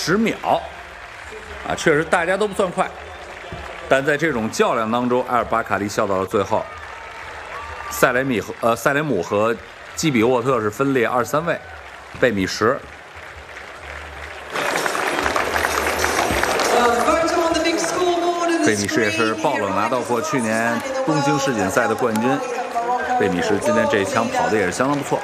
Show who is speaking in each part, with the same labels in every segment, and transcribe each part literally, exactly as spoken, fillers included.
Speaker 1: 十秒，啊，确实大家都不算快，但在这种较量当中，埃尔巴卡利笑到了最后。塞雷米和呃塞雷姆和基比沃特是分列二三位，贝米什。贝米什也是爆冷拿到过去年东京世锦赛的冠军。贝米什今天这一枪跑的也是相当不错。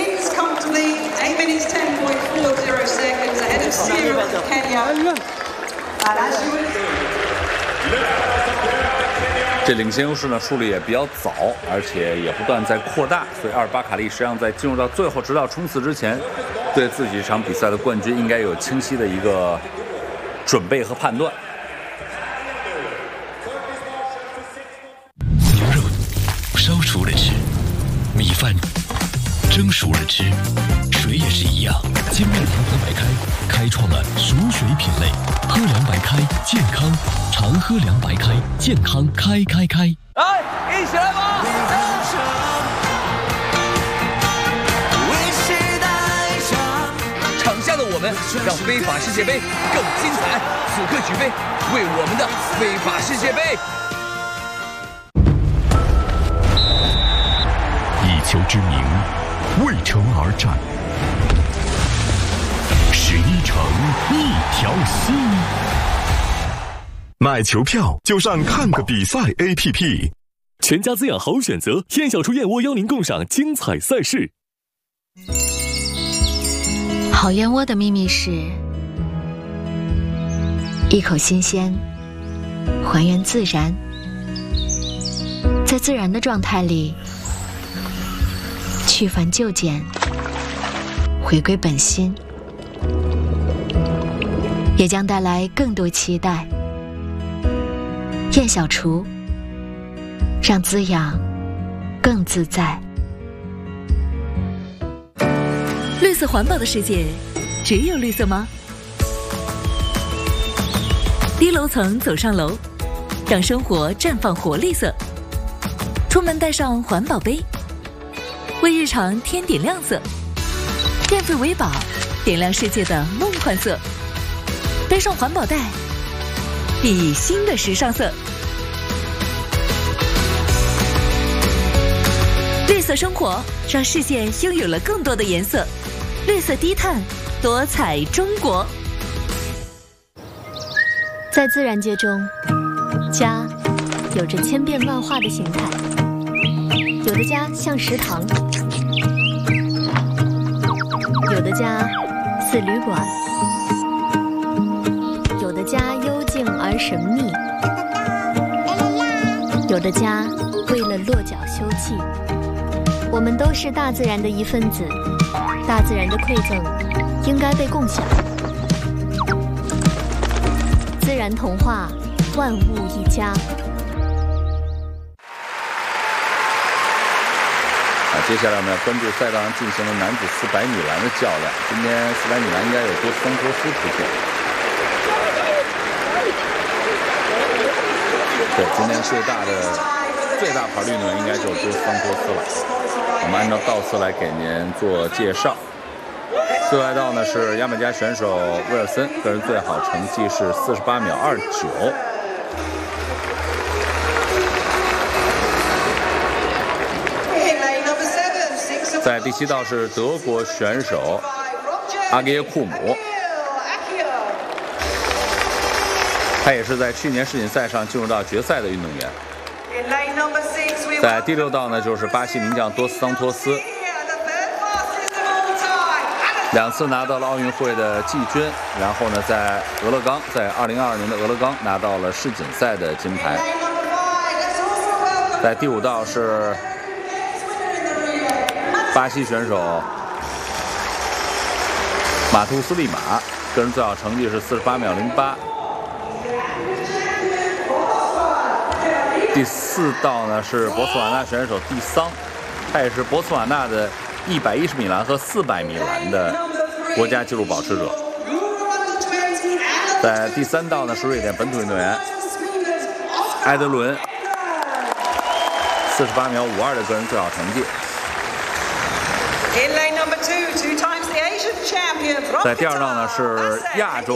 Speaker 1: 这领先优势呢树立也比较早，而且也不断在扩大，所以阿尔巴卡利实际上在进入到最后直到冲刺之前，对自己这场比赛的冠军应该有清晰的一个准备和判断。
Speaker 2: 牛肉烧熟了吃，米饭蒸熟了吃，水也是一样。精酿银河白开开创了熟水品类，喝凉白开健康，常喝凉白开健康开开开。
Speaker 3: 来，一起来吧！场下的我们让非法世界杯更精彩，此刻举杯，为我们的非法世界杯。
Speaker 2: 以球之名，为城而战。十一城，一条心。买球票就上看个比赛 A P P。
Speaker 4: 全家滋养好选择，燕小厨燕窝邀您共赏精彩赛事。
Speaker 5: 好燕窝的秘密是一口新鲜，还原自然，在自然的状态里去繁就简，回归本心，也将带来更多期待。燕小厨，让滋养更自在。
Speaker 6: 绿色环保的世界，只有绿色吗？低楼层走上楼，让生活绽放活绿色。出门带上环保杯，为日常添点亮色。电费为宝，点亮世界的梦幻色。背上环保袋，熠熠新的时尚色。绿色生活，让世界拥有了更多的颜色。绿色低碳，多彩中国。
Speaker 7: 在自然界中，家有着千变万化的形态，有的家像食堂，有的家似旅馆，有的家幽静而神秘，有的家为了落脚休憩。我们都是大自然的一份子，大自然的馈赠应该被共享。自然童话，万物一家。
Speaker 1: 好，接下来我们要关注赛道上进行的男子四百米栏的较量。今天四百米栏应该有多斯桑托斯出现。对，今天最大的最大牌运动员应该就是多斯桑托斯了。我们按照道次来给您做介绍。最外道呢是牙买加选手威尔森，个人最好成绩是四十八秒二九。在第七道是德国选手阿格耶库姆，他也是在去年世锦赛上进入到决赛的运动员。在第六道呢，就是巴西名将多斯桑托斯，两次拿到了奥运会的季军，然后呢，在俄勒冈，在二零二二年的俄勒冈拿到了世锦赛的金牌。在第五道是巴西选手马图斯利马，个人最好成绩是四十八秒零八。第四道呢是博茨瓦纳选手蒂桑，他也是博茨瓦纳的一百一十米栏和四百米栏的国家纪录保持者。在第三道呢是瑞典本土运动员埃德伦，四十八秒五二的个人最好成绩。在第二道呢是亚洲